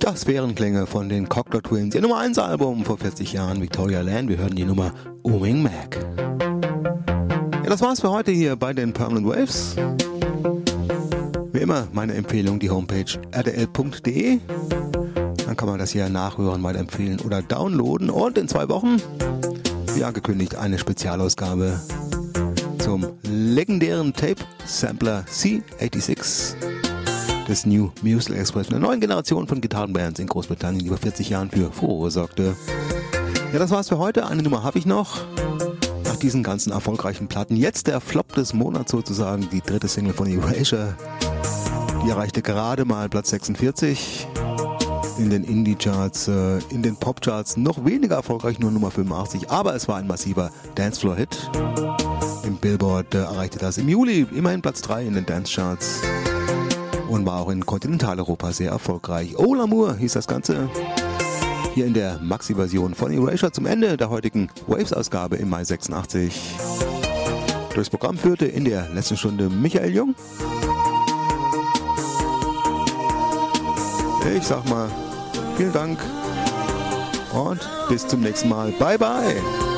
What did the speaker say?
Das wären Klänge von den Cocteau Twins. Ihr Nummer 1 Album vor 40 Jahren, Victoria Land. Wir hören die Nummer Owing Mac. Ja, das war's für heute hier bei den Permanent Waves. Wie immer meine Empfehlung, die Homepage rdl.de. Dann kann man das hier nachhören, weiterempfehlen oder downloaden. Und in 2 Wochen, wie angekündigt, eine Spezialausgabe zum legendären Tape-Sampler C86 des New Musical Express, einer neuen Generation von Gitarrenbands in Großbritannien, die über 40 Jahren für Furore sorgte. Ja, das war's für heute. Eine Nummer habe ich noch. Nach diesen ganzen erfolgreichen Platten. Jetzt der Flop des Monats sozusagen, die 3. Single von Erasure. Die erreichte gerade mal Platz 46 in den Indie-Charts, in den Pop-Charts. Noch weniger erfolgreich, nur Nummer 85. Aber es war ein massiver Dancefloor-Hit. Im Billboard erreichte das im Juli immerhin Platz 3 in den Dance-Charts. Und war auch in Kontinentaleuropa sehr erfolgreich. Oh L'amour hieß das Ganze. Hier in der Maxi-Version von Erasure zum Ende der heutigen Waves-Ausgabe im Mai 86. Durchs Programm führte in der letzten Stunde Michael Jung. Ich sag mal, vielen Dank und bis zum nächsten Mal. Bye bye!